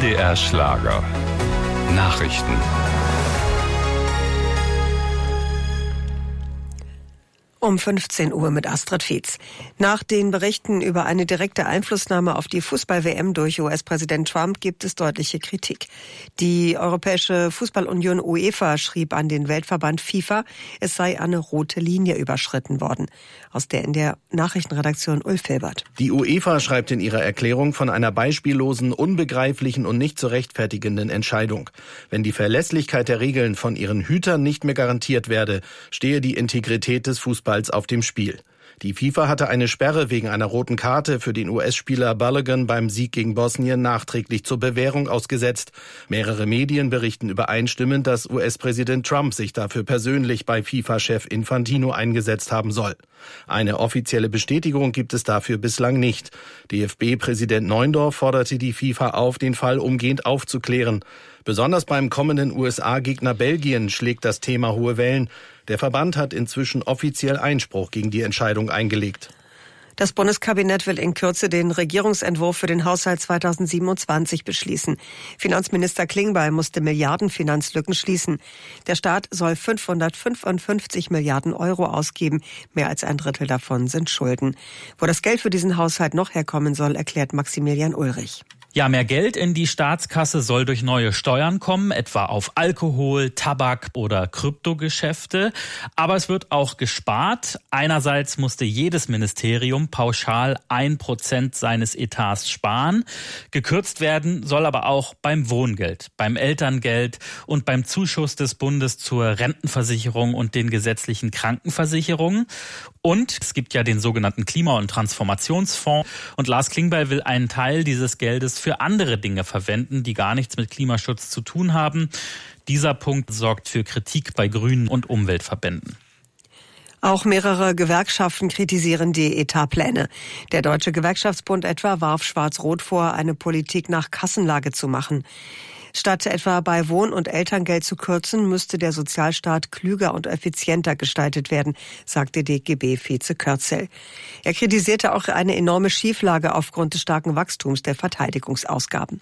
MDR Schlager. Nachrichten. Um 15 Uhr mit Astrid Fietz. Nach den Berichten über eine direkte Einflussnahme auf die Fußball-WM durch US-Präsident Trump gibt es deutliche Kritik. Die Europäische Fußballunion UEFA schrieb an den Weltverband FIFA, es sei eine rote Linie überschritten worden. Aus der NDR Nachrichtenredaktion Ulf Filbert. Die UEFA schreibt in ihrer Erklärung von einer beispiellosen, unbegreiflichen und nicht zu rechtfertigenden Entscheidung. Wenn die Verlässlichkeit der Regeln von ihren Hütern nicht mehr garantiert werde, stehe die Integrität des Fußballs auf dem Spiel. Die FIFA hatte eine Sperre wegen einer roten Karte für den US-Spieler Balogun beim Sieg gegen Bosnien nachträglich zur Bewährung ausgesetzt. Mehrere Medien berichten übereinstimmend, dass US-Präsident Trump sich dafür persönlich bei FIFA-Chef Infantino eingesetzt haben soll. Eine offizielle Bestätigung gibt es dafür bislang nicht. DFB-Präsident Neuendorf forderte die FIFA auf, den Fall umgehend aufzuklären. Besonders beim kommenden USA-Gegner Belgien schlägt das Thema hohe Wellen. Der Verband hat inzwischen offiziell Einspruch gegen die Entscheidung eingelegt. Das Bundeskabinett will in Kürze den Regierungsentwurf für den Haushalt 2027 beschließen. Finanzminister Klingbeil musste Milliardenfinanzlücken schließen. Der Staat soll 555 Milliarden Euro ausgeben. Mehr als ein Drittel davon sind Schulden. Wo das Geld für diesen Haushalt noch herkommen soll, erklärt Maximilian Ulrich. Ja, mehr Geld in die Staatskasse soll durch neue Steuern kommen, etwa auf Alkohol, Tabak oder Kryptogeschäfte. Aber es wird auch gespart. Einerseits musste jedes Ministerium pauschal 1% seines Etats sparen. Gekürzt werden soll aber auch beim Wohngeld, beim Elterngeld und beim Zuschuss des Bundes zur Rentenversicherung und den gesetzlichen Krankenversicherungen. Und es gibt ja den sogenannten Klima- und Transformationsfonds. Und Lars Klingbeil will einen Teil dieses Geldes für andere Dinge verwenden, die gar nichts mit Klimaschutz zu tun haben. Dieser Punkt sorgt für Kritik bei Grünen und Umweltverbänden. Auch mehrere Gewerkschaften kritisieren die Etatpläne. Der Deutsche Gewerkschaftsbund etwa warf Schwarz-Rot vor, eine Politik nach Kassenlage zu machen. Statt etwa bei Wohn- und Elterngeld zu kürzen, müsste der Sozialstaat klüger und effizienter gestaltet werden, sagte DGB-Vize Körzel. Er kritisierte auch eine enorme Schieflage aufgrund des starken Wachstums der Verteidigungsausgaben.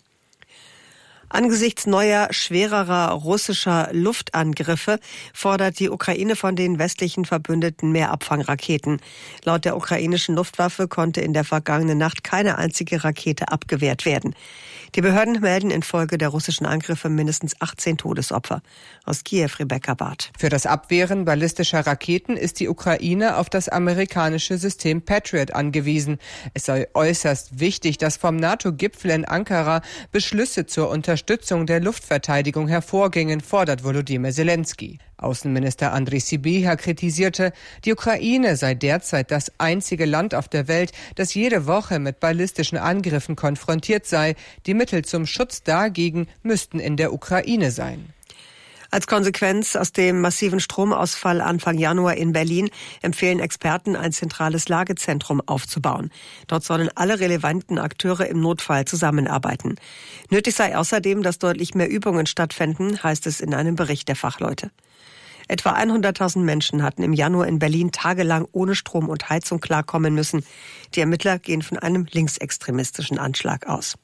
Angesichts neuer, schwererer russischer Luftangriffe fordert die Ukraine von den westlichen Verbündeten mehr Abfangraketen. Laut der ukrainischen Luftwaffe konnte in der vergangenen Nacht keine einzige Rakete abgewehrt werden. Die Behörden melden infolge der russischen Angriffe mindestens 18 Todesopfer. Aus Kiew Rebecca Barth. Für das Abwehren ballistischer Raketen ist die Ukraine auf das amerikanische System Patriot angewiesen. Es sei äußerst wichtig, dass vom NATO-Gipfel in Ankara Beschlüsse zur Unterstützung der Luftverteidigung hervorgingen, fordert Volodymyr Zelensky. Außenminister Andriy Sybiha kritisierte, die Ukraine sei derzeit das einzige Land auf der Welt, das jede Woche mit ballistischen Angriffen konfrontiert sei. Die Mittel zum Schutz dagegen müssten in der Ukraine sein. Als Konsequenz aus dem massiven Stromausfall Anfang Januar in Berlin empfehlen Experten, ein zentrales Lagezentrum aufzubauen. Dort sollen alle relevanten Akteure im Notfall zusammenarbeiten. Nötig sei außerdem, dass deutlich mehr Übungen stattfinden, heißt es in einem Bericht der Fachleute. Etwa 100.000 Menschen hatten im Januar in Berlin tagelang ohne Strom und Heizung klarkommen müssen. Die Ermittler gehen von einem linksextremistischen Anschlag aus.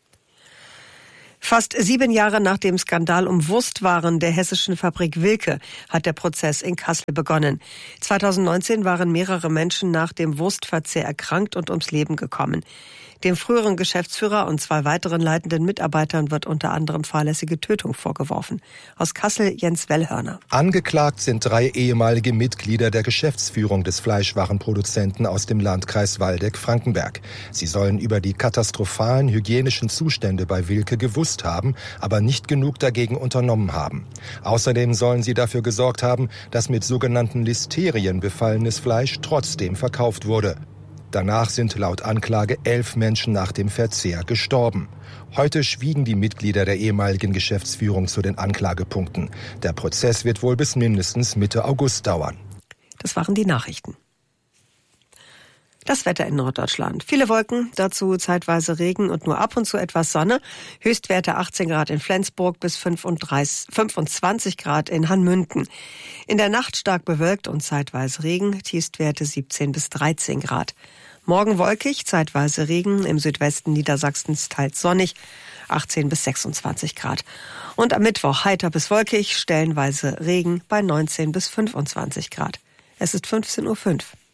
Fast 7 Jahre nach dem Skandal um Wurstwaren der hessischen Fabrik Wilke hat der Prozess in Kassel begonnen. 2019 waren mehrere Menschen nach dem Wurstverzehr erkrankt und ums Leben gekommen. Dem früheren Geschäftsführer und 2 weiteren leitenden Mitarbeitern wird unter anderem fahrlässige Tötung vorgeworfen. Aus Kassel Jens Wellhörner. Angeklagt sind 3 ehemalige Mitglieder der Geschäftsführung des Fleischwarenproduzenten aus dem Landkreis Waldeck-Frankenberg. Sie sollen über die katastrophalen hygienischen Zustände bei Wilke gewusst haben, aber nicht genug dagegen unternommen haben. Außerdem sollen sie dafür gesorgt haben, dass mit sogenannten Listerien befallenes Fleisch trotzdem verkauft wurde. Danach sind laut Anklage 11 Menschen nach dem Verzehr gestorben. Heute schwiegen die Mitglieder der ehemaligen Geschäftsführung zu den Anklagepunkten. Der Prozess wird wohl bis mindestens Mitte August dauern. Das waren die Nachrichten. Das Wetter in Norddeutschland. Viele Wolken, dazu zeitweise Regen und nur ab und zu etwas Sonne. Höchstwerte 18 Grad in Flensburg bis 25 Grad in Hanmünden. In der Nacht stark bewölkt und zeitweise Regen, Tiefstwerte 17 bis 13 Grad. Morgen wolkig, zeitweise Regen, im Südwesten Niedersachsens teils sonnig. 18 bis 26 Grad. Und am Mittwoch heiter bis wolkig, stellenweise Regen bei 19 bis 25 Grad. Es ist 15:05 Uhr.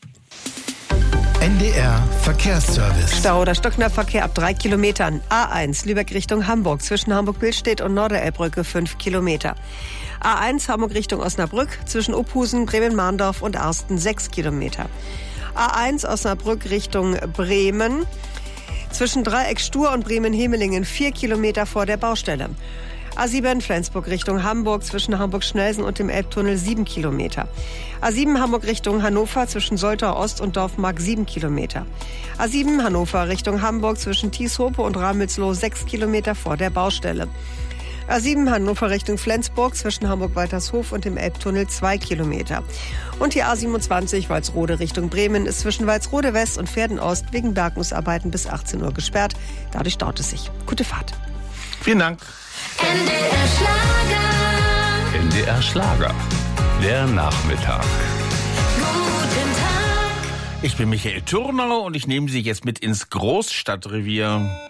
NDR Verkehrsservice. Stau oder stockender Verkehr ab 3 Kilometern. A1 Lübeck Richtung Hamburg zwischen Hamburg-Billstedt und Norderelbbrücke 5 Kilometer. A1 Hamburg Richtung Osnabrück zwischen Ophusen, Bremen-Mahndorf und Arsten 6 Kilometer. A1 Osnabrück Richtung Bremen zwischen Dreieck Stur und Bremen-Hemelingen 4 Kilometer vor der Baustelle. A7 Flensburg Richtung Hamburg zwischen Hamburg-Schnelsen und dem Elbtunnel 7 Kilometer. A7 Hamburg Richtung Hannover zwischen Soltau Ost und Dorfmark 7 Kilometer. A7 Hannover Richtung Hamburg zwischen Tieshope und Ramelsloh 6 Kilometer vor der Baustelle. A7 Hannover Richtung Flensburg zwischen Hamburg-Waltershof und dem Elbtunnel 2 Kilometer. Und die A27 Walsrode Richtung Bremen ist zwischen Walsrode West und Verden Ost wegen Bergungsarbeiten bis 18 Uhr gesperrt. Dadurch staut es sich. Gute Fahrt. Vielen Dank. NDR Schlager. NDR Schlager. Der Nachmittag. Guten Tag. Ich bin Michael Thurnau und ich nehme Sie jetzt mit ins Großstadtrevier.